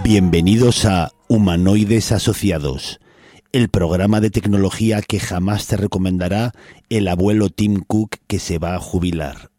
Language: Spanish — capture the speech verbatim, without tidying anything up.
Bienvenidos a Humanoides Asociados, el programa de tecnología que jamás te recomendará el abuelo Tim Cook que se va a jubilar.